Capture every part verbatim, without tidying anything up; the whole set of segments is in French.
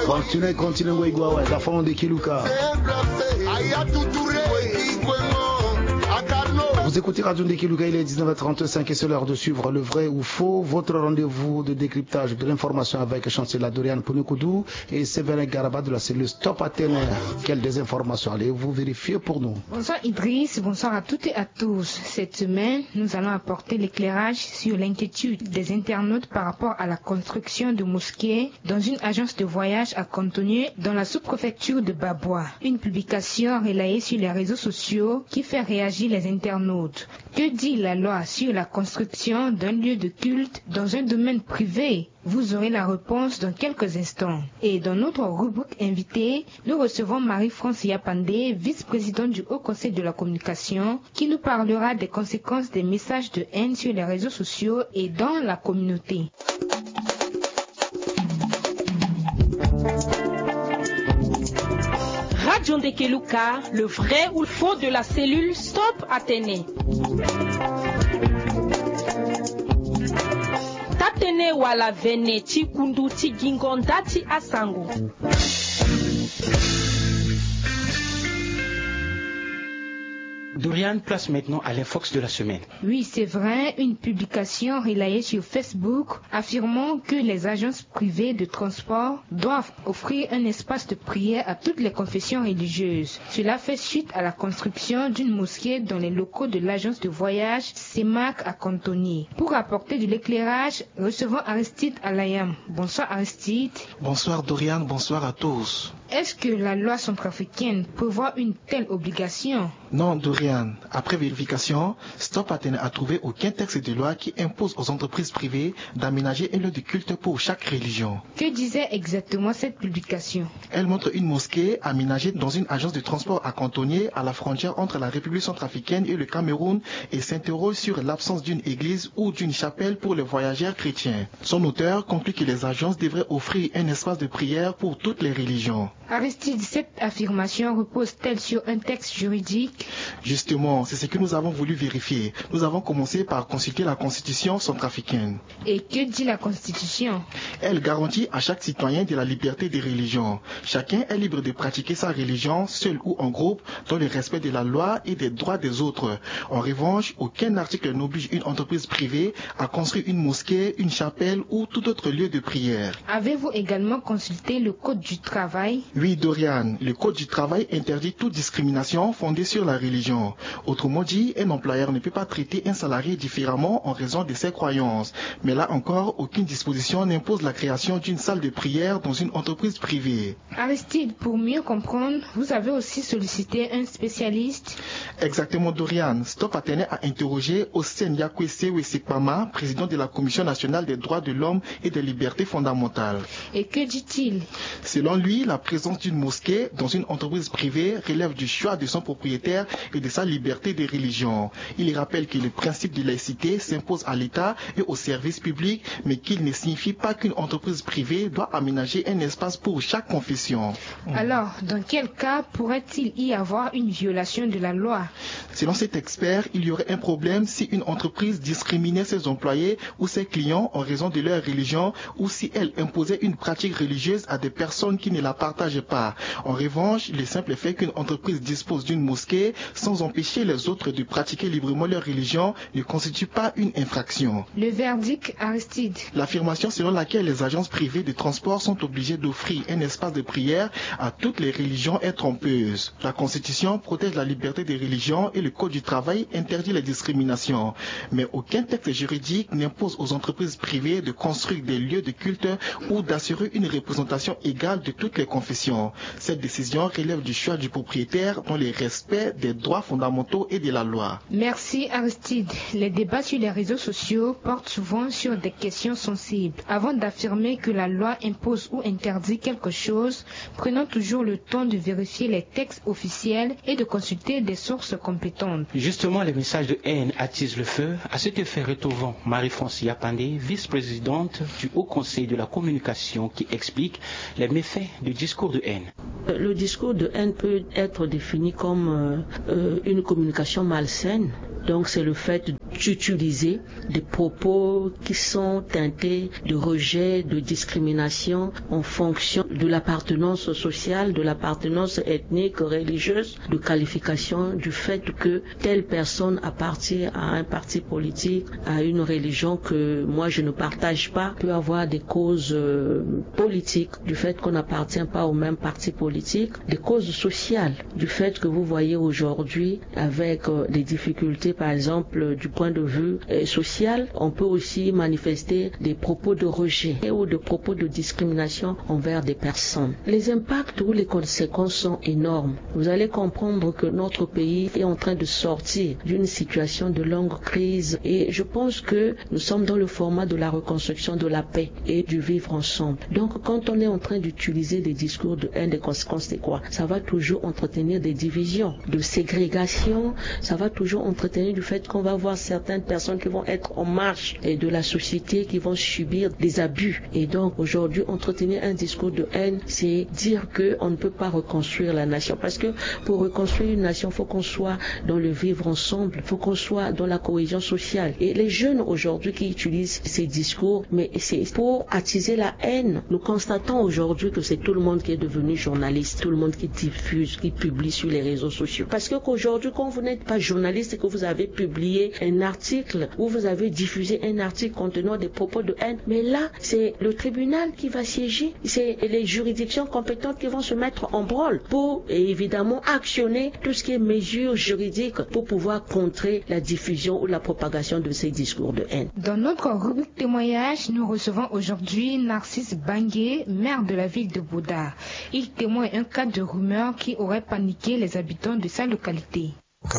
Continuez, continuez, Weigwa, la femme de Kiluka. Vous écoutez Radio Ndekiluka, il est dix-neuf heures trente-cinq et c'est l'heure de suivre le vrai ou faux, votre rendez-vous de décryptage de l'information avec Chancela Dorian Pounokoudou et Séverin Garaba de la cellule Stop Athénée. Quelle désinformation allez-vous vérifier pour nous? Bonsoir Idriss, bonsoir à toutes et à tous. Cette semaine, nous allons apporter l'éclairage sur l'inquiétude des internautes par rapport à la construction de mosquées dans une agence de voyage à Cantonnier dans la sous-préfecture de Baboua. Une publication relayée sur les réseaux sociaux qui fait réagir les internautes. Que dit la loi sur la construction d'un lieu de culte dans un domaine privé? Vous aurez la réponse dans quelques instants. Et dans notre rubrique invité, nous recevons Marie-France Yapandé, vice-présidente du Haut Conseil de la Communication, qui nous parlera des conséquences des messages de haine sur les réseaux sociaux et dans la communauté. Radio Ndekiluka, le vrai ou le faux de la cellule Stop Athénée. Tatene wala vene ti kundu ti gingonda ti asango. Dorian place maintenant à l'infox de la semaine. Oui, c'est vrai, une publication relayée sur Facebook affirmant que les agences privées de transport doivent offrir un espace de prière à toutes les confessions religieuses. Cela fait suite à la construction d'une mosquée dans les locaux de l'agence de voyage C E M A C à Cantonnier. Pour apporter de l'éclairage, recevons Aristide Alayam. Bonsoir Aristide. Bonsoir Dorian, bonsoir à tous. Est-ce que la loi centrafricaine prévoit une telle obligation? Non, Dorian. Après vérification, Stop Athénée a trouvé aucun texte de loi qui impose aux entreprises privées d'aménager un lieu de culte pour chaque religion. Que disait exactement cette publication? Elle montre une mosquée aménagée dans une agence de transport à Cantonnier, à la frontière entre la République centrafricaine et le Cameroun, et s'interroge sur l'absence d'une église ou d'une chapelle pour les voyageurs chrétiens. Son auteur conclut que les agences devraient offrir un espace de prière pour toutes les religions. Aristide, cette affirmation repose-t-elle sur un texte juridique? Justement, c'est ce que nous avons voulu vérifier. Nous avons commencé par consulter la Constitution centrafricaine. Et que dit la Constitution? Elle garantit à chaque citoyen de la liberté des religions. Chacun est libre de pratiquer sa religion, seul ou en groupe, dans le respect de la loi et des droits des autres. En revanche, aucun article n'oblige une entreprise privée à construire une mosquée, une chapelle ou tout autre lieu de prière. Avez-vous également consulté le Code du travail? Oui, Dorian, le Code du travail interdit toute discrimination fondée sur la religion. Autrement dit, un employeur ne peut pas traiter un salarié différemment en raison de ses croyances. Mais là encore, aucune disposition n'impose la création d'une salle de prière dans une entreprise privée. Aristide, pour mieux comprendre, vous avez aussi sollicité un spécialiste? Exactement, Dorian. Stop Athénée a interrogé Hossein Yakwese Wesekpama, président de la Commission nationale des droits de l'homme et des libertés fondamentales. Et que dit-il? Selon lui, la présence d'une mosquée dans une entreprise privée relève du choix de son propriétaire et de sa liberté de religion. Il rappelle que le principe de laïcité s'impose à l'État et aux services publics, mais qu'il ne signifie pas qu'une entreprise privée doit aménager un espace pour chaque confession. Alors, dans quel cas pourrait-il y avoir une violation de la loi? Selon cet expert, il y aurait un problème si une entreprise discriminait ses employés ou ses clients en raison de leur religion ou si elle imposait une pratique religieuse à des personnes qui ne la partagent pas. En revanche, le simple fait qu'une entreprise dispose d'une mosquée sans empêcher les autres de pratiquer librement leur religion ne constitue pas une infraction. Le verdict, Aristide? L'affirmation selon laquelle les agences privées de transport sont obligées d'offrir un espace de prière à toutes les religions est trompeuse. La Constitution protège la liberté des religions et le Code du travail interdit les discriminations. Mais aucun texte juridique n'impose aux entreprises privées de construire des lieux de culte ou d'assurer une représentation égale de toutes les confessions. Cette décision relève du choix du propriétaire dans le respect des droits fondamentaux et de la loi. Merci Aristide. Les débats sur les réseaux sociaux portent souvent sur des questions sensibles. Avant d'affirmer que la loi impose ou interdit quelque chose, prenons toujours le temps de vérifier les textes officiels et de consulter des sources compétentes. Justement, les messages de haine attisent le feu. À cet effet, retrouvons Marie-France Yapandé, vice-présidente du Haut Conseil de la Communication, qui explique les méfaits du discours de haine. Le discours de haine peut être défini comme euh, une communication malsaine Donc c'est le fait d'utiliser des propos qui sont teintés de rejet, de discrimination en fonction de l'appartenance sociale, de l'appartenance ethnique, religieuse, de qualification du fait que telle personne appartient à un parti politique, à une religion que moi je ne partage pas, peut avoir des causes euh, politiques du fait qu'on n'appartient pas au même parti politique, des causes sociales du fait que vous voyez aujourd'hui avec euh, des difficultés par exemple du point de vue euh, social, on peut aussi manifester des propos de rejet ou de propos de discrimination envers des personnes. Les impacts ou les conséquences sont énormes. Vous allez comprendre que notre pays est en train de sortir d'une situation de longue crise et je pense que nous sommes dans le format de la reconstruction de la paix et du vivre ensemble. Donc quand on est en train d'utiliser des discours de haine, les conséquences c'est quoi? Ça va toujours entretenir des divisions, de ségrégation, ça va toujours entretenir du fait qu'on va voir certaines personnes qui vont être en marge et de la société qui vont subir des abus. Et donc aujourd'hui entretenir un discours de haine, c'est dire qu'on ne peut pas reconstruire la nation. Parce que pour reconstruire une nation, il faut qu'on soit dans le vivre ensemble, il faut qu'on soit dans la cohésion sociale. Et les jeunes aujourd'hui qui utilisent ces discours, mais c'est pour attiser la haine. Nous constatons aujourd'hui que c'est tout le monde qui est devenu journaliste, tout le monde qui diffuse, qui publie sur les réseaux sociaux. Parce que qu'aujourd'hui, quand vous n'êtes pas journaliste et que vous avez publié un article ou vous avez diffusé un article contenant des propos de haine, mais là, c'est le tribunal qui va siéger, c'est les juridictions compétentes qui vont se mettre en branle pour évidemment actionner tout ce qui est mesures juridiques pour pouvoir contrer la diffusion ou la propagation de ces discours de haine. Dans notre rubrique témoignage, nous recevons aujourd'hui Narcisse Bangué, maire de la ville de Bouda. Il témoigne un cas de rumeur qui aurait paniqué les habitants de sa localité.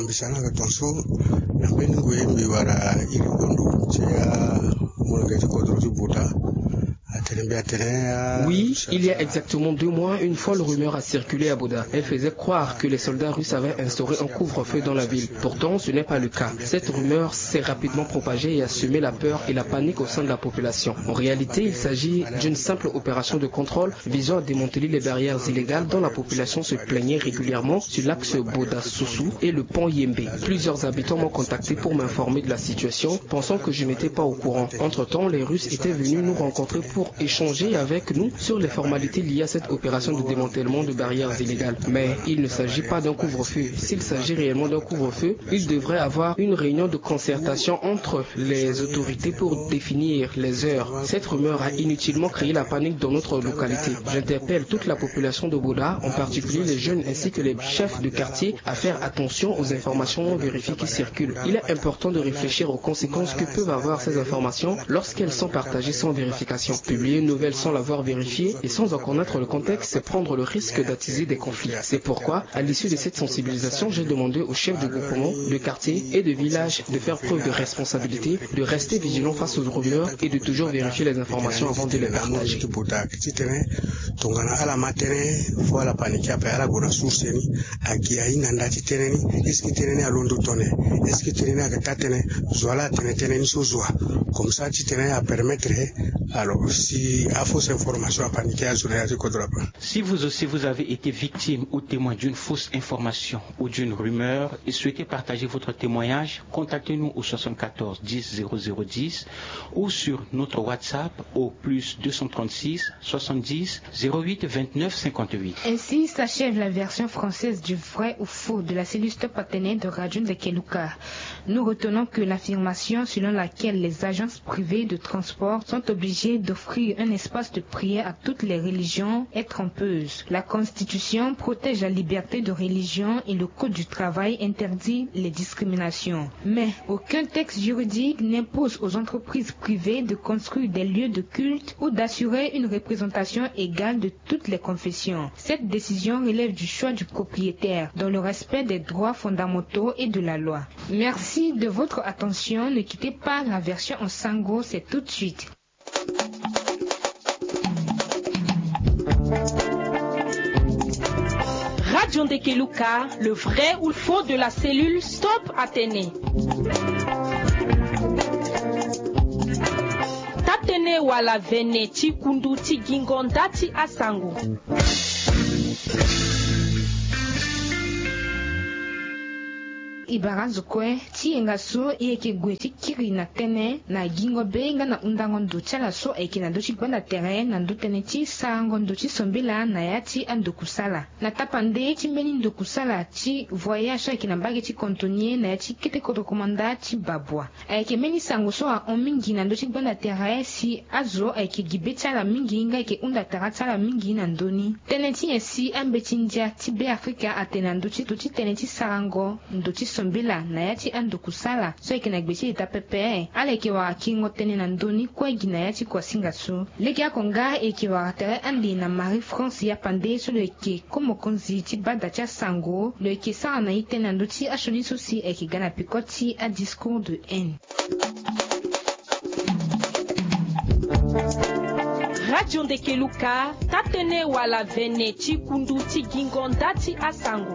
Oui, il y a exactement deux mois, une folle rumeur a circulé à Bouda. Elle faisait croire que les soldats russes avaient instauré un couvre-feu dans la ville. Pourtant, ce n'est pas le cas. Cette rumeur s'est rapidement propagée et a semé la peur et la panique au sein de la population. En réalité, il s'agit d'une simple opération de contrôle visant à démanteler les barrières illégales dont la population se plaignait régulièrement sur l'axe Bouda-Soussou et le pont Yembe. Plusieurs habitants m'ont contacté pour m'informer de la situation, pensant que je n'étais pas au courant. Entre-temps, les Russes étaient venus nous rencontrer pour échanger avec nous sur les formalités liées à cette opération de démantèlement de barrières illégales. Mais il ne s'agit pas d'un couvre-feu. S'il s'agit réellement d'un couvre-feu, il devrait avoir une réunion de concertation entre les autorités pour définir les heures. Cette rumeur a inutilement créé la panique dans notre localité. J'interpelle toute la population de Bouda, en particulier les jeunes ainsi que les chefs de quartier, à faire attention aux informations non vérifiées qui circulent. Il est important de réfléchir aux conséquences que peuvent avoir ces informations lorsqu'elles sont partagées sans vérification. Publier une nouvelle sans l'avoir vérifiée et sans en connaître le contexte, c'est prendre le risque d'attiser des conflits. C'est pourquoi, à l'issue de cette sensibilisation, j'ai demandé aux chefs de groupement, de quartier et de village de faire preuve de responsabilité, de rester vigilants face aux rumeurs et de toujours vérifier les informations avant de les partager. Comme ça, tu tenais à permettre, alors, si à fausse information à paniquer à Si vous aussi vous avez été victime ou témoin d'une fausse information ou d'une rumeur et souhaitez partager votre témoignage, contactez-nous au soixante-quatorze dix zéro zéro dix ou sur notre WhatsApp au plus deux cent trente-six soixante-dix zéro huit vingt-neuf cinquante-huit. Ainsi s'achève la version française du vrai ou faux de la cellule Stop Athénée de Radio Ndekeluka. Nous retenons que l'affirmation selon laquelle les agences privées de transport sont obligées d'offrir un espace de prière à toutes les religions est trompeuse. La Constitution protège la liberté de religion et le Code du travail interdit les discriminations. Mais aucun texte juridique n'impose aux entreprises privées de construire des lieux de culte ou d'assurer une représentation égale de toutes les confessions. Cette décision relève du choix du propriétaire dans le respect des droits fondamentaux et de la loi. Merci de votre attention. Ne quittez pas la version en sango, c'est tout de suite. Radio Ndekeluka, le vrai ou le faux de la cellule Stop Athénée. Tatene wala vene ti kundu ti gingonda ti asango. Ibarazokwe ti enga so eke gweti kiri na tene na gingo benga na undango nducha la so eke na dochi gwanda tere na ndutene ti sango nduchi sombila na ya ti andokusala na tapande ti mbeni ndokusala ti voyage eke na mbage ti kontonye na ya ti kete koto komanda ti babwa eke meni sango so a on mingi na dochi gwanda tere si azo eke gibe tala mingi nga eke unda tara tala mingi na ndoni tene ti esi ambe ti ndia ti be Afrika atena nduchi tuchi tene ti sarango nduchi sombila na ya ti andokusala so eke na gbeti ita pepe ala eke wara kingo tene na ndoni kwa egi na ya ti kwa singa su leki akonga eke wara tere andi na Marie France ya pande so lo eke komo konzi ti bada ti asango lo eke sara na ite na nduchi ashoni so si eke gana pikoti a discours de haine. Radio Ndekeluka tatene wala vene ti kundu ti gingonda ti asango.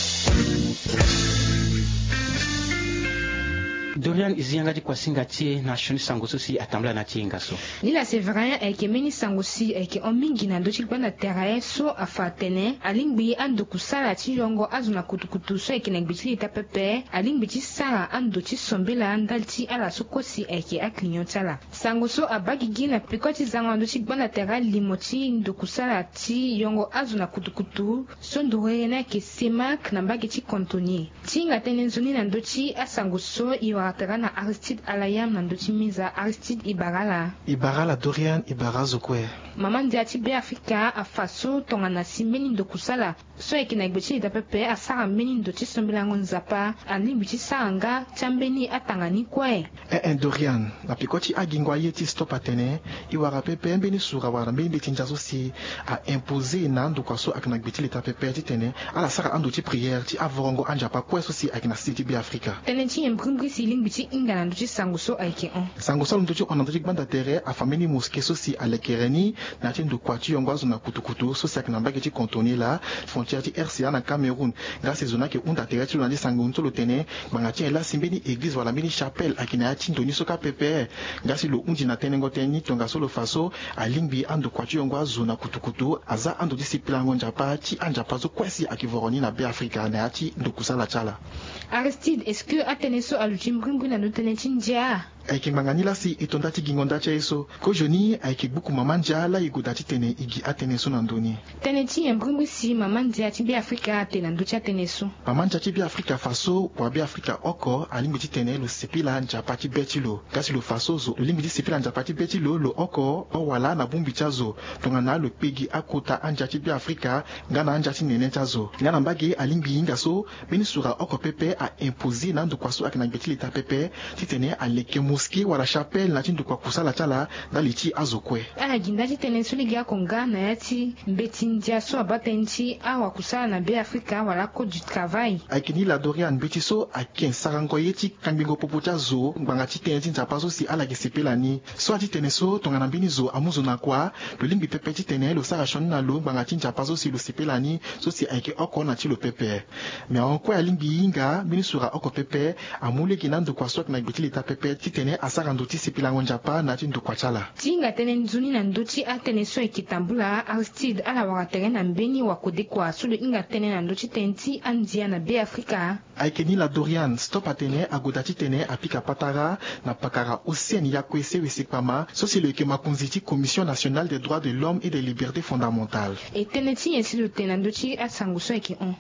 Dorian izianga di kwa singa tie na shoni sango sosi atambla na tie ngaso. Lila c'est vrai eke meni sango si eke omingi na dochi kwanda terae so afatene alingbi ando kusala ti yongo azuna kutukutu so eke na gbiti ita pepe alingbi ti sara ando ti sombela andal ti ala so kosi eke aklinyo tala. Sango so abagigi na pikoti zango ando ti kwanda terae limo ti ndo kusala ti yongo azuna kutukutu so ndore na ke semak na mbagi ti kontonye. Ti nga tene nzoni na dochi asango so iwa na Aristide Alayam na ndochi miza Aristide Ibarala Ibarala Dorian Ibarazokwe mama ndia ti be Afrika afaso tonga na si meni ndo kusala so eke na gbeti ita pepe asara meni ndo ti sombilango nzapa alimbi ti saranga chambeni atangani kwe eh eh Dorian na pikoti agingwa ye ti stop atene iwara pepe mbeni sura wara mbeni beti njaso si a imposer na ndo kwaso ak na gbeti ita pepe ti tene ala sara ando ti prière ti avorongo anjapa kwe so si ak na si ti be Afrika tene ti embrimbi si limbi ti inga na ndo ti sango so aike on sango so ndo ti on ndo ti gbanda tere afameni moské so si alekereni na ti ndo kwa ti yongo azo na kutukutu so si ak na mbage ti kontoni la frontière ti R C A na Cameroun grâce zona ke unda tere ti lo na ti sango ntolo tene banga ti ela simbeni église wala mbeni chapelle akina ya ti ndoni so ka pepe grâce lo undi na tene ngo teni tonga so lo faso alingbi ando kwa ti yongo azo na kutukutu aza ando ti sipilango njapa ti anjapa zo kwesi akivoroni na be Afrika na ya ti ndo kusala chala Aristide est-ce que atene so aluti mbrimbi na ndo tene ti ndia aike ngangani la si itonda ti gingonda cha eso ko joni aike buku mama nja la iguda ti tene igi atene so na ndoni tene ti embrimbi si mama ndia ti be Afrika atene ndo ti atene so mama nja ti be Afrika faso wa be Afrika oko alimbi ti tene lo sepila njapa ti beti lo kasi lo faso zo lo limbi ti sepila njapa ti beti lo lo oko o wala na bumbi cha zo tonga na lo pegi akota anja ti be Afrika ngana anja ti nene cha zo ngana mbage alimbi inga so beni sura oko pepe a imposer na ndo kwaso ak na gbeti lita pepe ti tene aleke moské wala chapelle na ti ndo kwa kusala chala dali ti azokwe ala ginda ti tene so ligi akonga na ya ti mbeti ndia so abateni ti awa kusala na be Afrika wala code du travail aikini la Dorian beti so aken sarango ye ti kangbengo popo cha zo ngbanga ti tene ti nzapa so si ala ge sepela ni so ati tene so tonga na mbini zo amuzo na kwa lo limbi pepe ti tene lo sara shoni na lo ngbanga ti nzapa so si lo sepela ni so si aike oko na ti lo pepe me ankwe alimbi inga mbini sura oko pepe amule ki na ndo kwa sok na gbeti lita pepe ti tene asara ndo ti sipilango njapa na ti ndo kwa chala ti nga tene nzuni na ndo ti atene so ayeke tambula Aristide ala wara tere na mbeni wakode kua so lo inga tene na ndo ti tene ti andia na be Afrika ayeke ni la Dorian stop atene agoda ti tene apika patara na pakara osieni ya kue sewe sekpama so si lo yeke makonzi ti commission nationale des droits de l'homme et des libertés fondamentales e tene ti yesi lo tene na ndo ti asango so ayeke on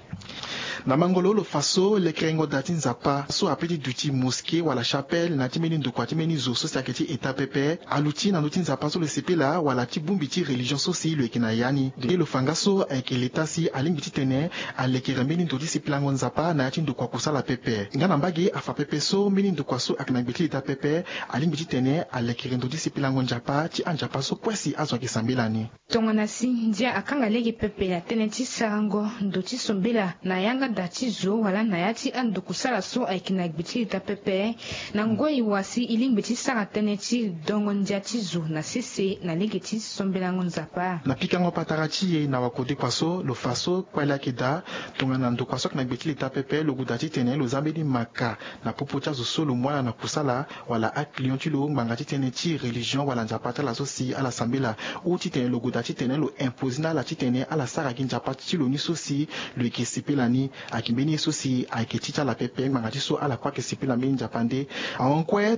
na mangolo lo faso lekerengo da ti nzapa so apeti duti moské wala chapelle na ti mbeni ndokua ti mbeni zo so si ayeke ti eta pepe alu ti na ndo ti nzapa so lo sepela wala ti bungbi ti religion so si lo yeke na yani de lo fanga so ayeke leta si alingbi ti tene alekere mbeni ndo ti sipilango nzapa na ya ti ndokua kusala pepe nga na mbage afa pepe so mbeni ndokua so ayeke na gbe ti leta pepe alingbi ti tene alekere ndo ti sipilango njapa ti anjapa so kuesi azo ayeke sambela ni tonga na si ndia akanga lege pepe na tene ti sarango ndo ti sombela na yanga da ti zo wala na ya ti ando kusala so ayeke na gbe ti leta pepe na ngoi wasi ilingbi ti sara tene ti dongo ndia ti zo na sese na lege ti sombelango nzapa na pikango patara ti ye na wakode kua so lo faso kuali ayeke da tonga na ndo kua so ayeke na gbe ti leta pepe lo guda ti tene lo za mbeni maka na popo ti azo so lo mu ala na kusala wala aklion ti lo ngbanga ti tene ti religion wala nzapa ti ala so si ala sambela u ti tene lo guda ti tene lo impose na ala ti tene ala sara yeke nzapa ti lo ni so si lo yeke sepela ni akimbeni susi aikechicha la pepe mangatiso ala kwa kesipi na minja pande aonkwe